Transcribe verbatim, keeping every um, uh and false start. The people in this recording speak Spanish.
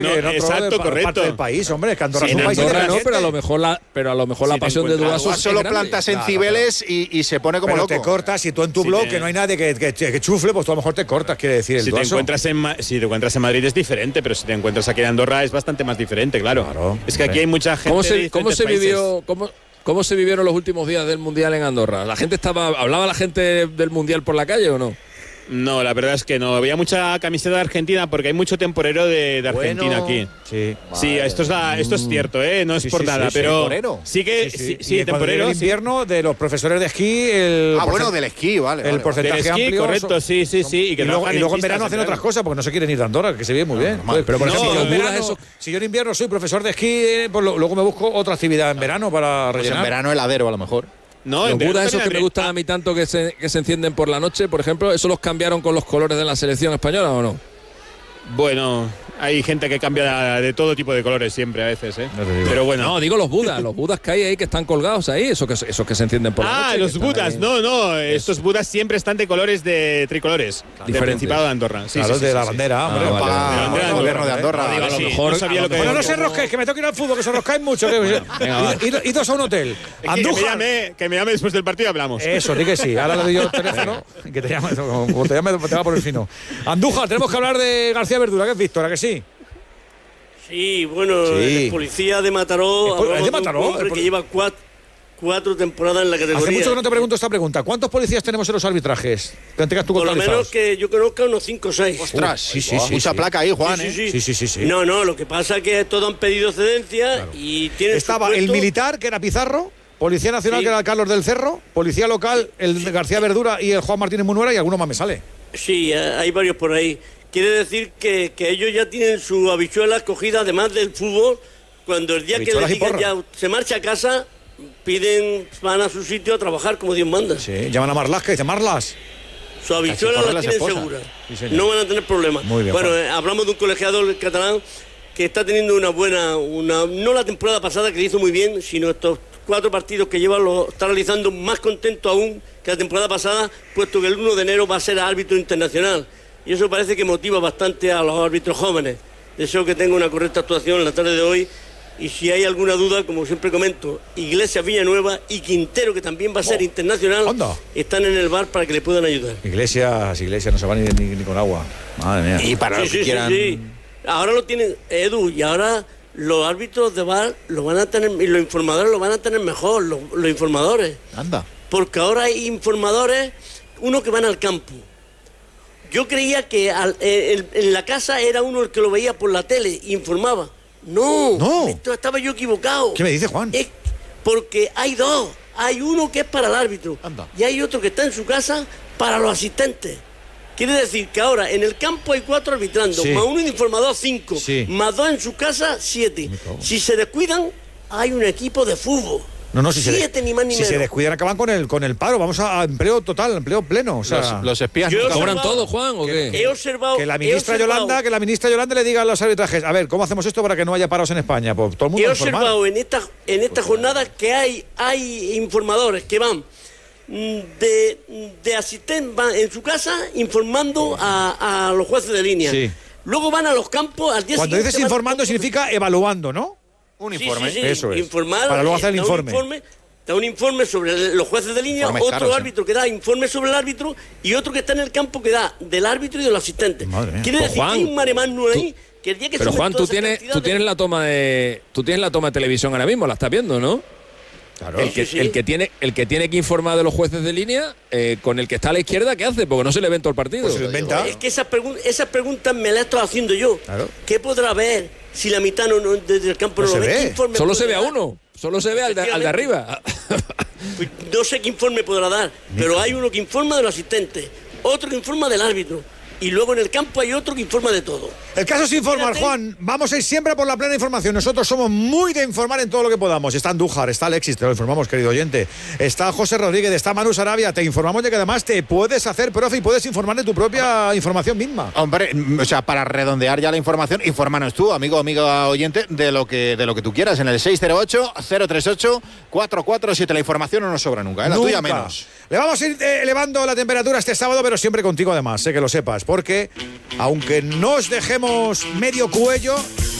No, en otro exacto, de, correcto. parte del país, hombre, que Andorra Sí, es un en país Andorra no, inteligente. pero a lo mejor la, pero a lo mejor la Sí, te pasión de encuentras- Duaso es solo grande. plantas en Claro, Cibeles y, y se pone como Pero loco. te cortas, si tú en tu Si blog, te- que no hay nadie que, que, que chufle, pues tú a lo mejor te cortas, quiere decir el Si te, Duaso. encuentras en, Ma- si te encuentras en Madrid es diferente, pero si te encuentras aquí en Andorra es bastante más diferente, claro. Claro, es que aquí hombre. hay mucha gente. ¿Cómo de se, cómo diferentes se países. vivió, cómo, cómo se vivieron los últimos días del Mundial en Andorra? ¿La gente estaba, hablaba la gente del Mundial por la calle o no? No, la verdad es que no. Había mucha camiseta de Argentina porque hay mucho temporero de, de Argentina Bueno, aquí. Sí. Sí, esto es, la- esto es cierto, ¿eh? No es Sí, por sí, nada, sí, sí. pero Temporero. sí que Sí, sí, sí. sí, Y cuando temporero. llega el sí. invierno, de los profesores de esquí, el Ah, bueno, porcent- del esquí, vale. el vale, porcentaje Del esquí, amplio. correcto, son- sí, sí, sí, y que Y luego, trabajan y luego en en verano pistas hacen en otras verano. cosas porque no se quieren ir de Andorra, que se ve muy bien. normal. Pero por No, ejemplo, los en budas verano, esos- si yo en invierno soy profesor de esquí, eh, pues lo- luego me busco otra actividad en verano para Pues rellenar. en verano heladero, a lo mejor. No, Los en verano budas esos que también me gustan a mí tanto que se, que se encienden por la noche, por ejemplo, ¿eso los cambiaron con los colores de la selección española o no? Bueno, hay gente que cambia de todo tipo de colores siempre a veces, ¿eh? No te digo. Pero bueno. No, digo los budas, los budas que hay ahí que están colgados ahí, esos que, esos que se encienden por la noche. Ah, que los están budas, ahí. no, no, estos budas siempre están de colores de tricolores, del Diferentes. Principado de Andorra. Sí, Claro, sí, sí, de sí, la sí. bandera, hombre. vale, Paga vale. el Andorra, gobierno de Andorra, Andorra. ¿eh? a lo Sí, mejor- no sabía a lo lo que Bueno, no mejor- se rosquéis, que me tengo que ir al fútbol, que se roscáis mucho. que- venga, va. Id- Idos a un hotel. Es que, que, me Andújar. llame, que me llame después del partido y hablamos. Eso, di que sí. Ahora le doy yo el teléfono. Que te llame, como te llame, te va por el fino. Andújar, tenemos que hablar de García Verdura, que es Víctor, ¿a que sí? Sí, bueno, Sí. el policía de Mataró, ¿Es po- hablamos es de de un Mataró? hombre ¿El pol- que lleva cuatro, cuatro temporadas en la categoría. Hace mucho que no te pregunto esta pregunta. ¿Cuántos policías tenemos en los arbitrajes? Que tengas tú Por lo contabilizados. menos que yo conozca unos cinco o seis. Ostras, sí, sí, sí, mucha sí. placa ahí, Juan, Sí, ¿eh? sí, Sí, sí, sí, sí. No, no, lo que pasa es que todos han pedido excedencia y tienen Estaba su el puesto. militar, que era Pizarro, Policía Nacional, Sí. que era el Carlos del Cerro, Policía Local, el de García Verdura y el Juan Martínez Munuera, y alguno más me sale. Sí, eh, hay varios por ahí. Quiere decir que, que ellos ya tienen su habichuela cogida, además del fútbol. Cuando el día que Habichuelas les y digan porra. ya se marcha a casa, piden, van a su sitio a trabajar como Dios manda. Sí, llaman a Marlas, que dice Marlas. Su habichuela corre la las tienen esposas. segura. Sí, señor. No van a tener problemas. Muy bien, bueno, Juan. eh, hablamos de un colegiador catalán que está teniendo una buena, una no la temporada pasada que le hizo muy bien, sino estos cuatro partidos que lleva lo está realizando más contento aún que la temporada pasada, puesto que el uno de enero va a ser árbitro internacional. Y eso parece que motiva bastante a los árbitros jóvenes. Deseo que tenga una correcta actuación en la tarde de hoy. Y si hay alguna duda, como siempre comento, Iglesias Villanueva y Quintero, que también va a ser Oh, internacional, anda. están en el bar para que le puedan ayudar. Iglesias, Iglesias, no se va ni, ni- ni con agua. Madre mía. Y para Sí, los sí, que sí, quieran. sí. Ahora lo tienen, Edu, y ahora los árbitros de bar lo van a tener, y los informadores lo van a tener mejor, los, los informadores. Anda. Porque ahora hay informadores, uno que van al campo. Yo creía que al- eh, el- en la casa era uno el que lo veía por la tele, informaba. No, No. esto estaba yo equivocado. ¿Qué me dice, Juan? Es porque hay dos. Hay uno que es para el árbitro Anda. y hay otro que está en su casa para los asistentes. Quiere decir que ahora en el campo hay cuatro arbitrando, Sí. más uno de informador cinco, Sí. más dos en su casa siete. Me cago. Si se descuidan, hay un equipo de fútbol. No, no, si se, siete ni más ni si menos. se descuidan acaban con el, con el paro. Vamos a, a empleo total, empleo pleno. O sea, Los, los espías. Yo- nunca- ¿Cobran observado- todo, Juan, o qué? He observado que la he ministra observado- Yolanda, que la ministra Yolanda le diga a los arbitrajes, a ver, ¿cómo hacemos esto para que no haya paros en España? Pues todo el mundo He informal. observado en esta, en esta jornada que hay, hay informadores que van mm, de, de asistente, van en su casa informando a, a los jueces de línea. Sí. Luego van a los campos al día Cuando siguiente. dices van- informando significa evaluando, ¿no? Un Sí, informe. sí, sí, Eso es. informar, Para luego hacer el da un informe. informe. Da un informe sobre el- los jueces de línea, Informes otro caros, ¿eh? árbitro que da informe sobre el árbitro y otro que está en el campo que da del árbitro y del asistente. Madre mía. Quiere Pues, decir Juan, que hay un mare magnum tú- ahí que el día que Pero sumen Juan, toda tú esa tienes, cantidad tú de- tienes la toma de, tú tienes la toma de televisión ahora mismo, la estás viendo, ¿no? Claro. El que, Sí, sí. el que tiene, el que tiene que informar de los jueces de línea, eh, con el que está a la izquierda, ¿qué hace? Porque no se le ve en todo el partido. Pues se lo inventa. Es que esas, pregun- esas preguntas me las he estado haciendo yo. Claro. ¿Qué podrá ver si la mitad no, no- desde el campo No no, se lo ve? ve. ¿Qué informe Solo se podrá ve a dar? uno, solo se ve al de, al de arriba. Pues no sé qué informe podrá dar, pero hay uno que informa de los asistentes, otro que informa del árbitro, y luego en el campo hay otro que informa de todo. El caso es informar, Fíjate. Juan. Vamos a ir siempre por la plena información. Nosotros somos muy de informar en todo lo que podamos. Está Andújar, está Alexis, te lo informamos, querido oyente. Está José Rodríguez, está Manu Sarabia. Te informamos de que además te puedes hacer profe y puedes informar de tu propia información misma. Hombre, mm, o sea, para redondear ya la información, infórmanos tú, amigo o amiga oyente, de lo que de lo que tú quieras en el seis cero ocho, cero tres ocho, cuatro cuatro siete. La información no nos sobra nunca, ¿eh? La tuya Nunca. menos. Le vamos a ir eh, elevando la temperatura este sábado, pero siempre contigo además, sé que lo sepas, porque aunque nos dejemos medio cuello,